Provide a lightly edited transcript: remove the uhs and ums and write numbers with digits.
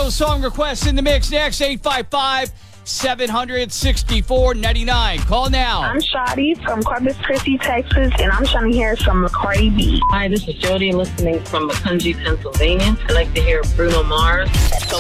those song requests in the mix next. 855-700-6499. Call now. I'm Shadi from Corpus Christi, Texas, and I'm trying to hear some Cardi B. Hi, this is Jody listening from Macungie, Pennsylvania. I'd like to hear Bruno Mars.